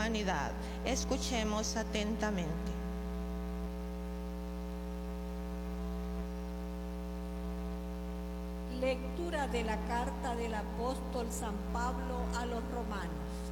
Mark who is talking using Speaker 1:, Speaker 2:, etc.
Speaker 1: humanidad. Escuchemos atentamente.
Speaker 2: Lectura de la carta del apóstol San Pablo a los romanos.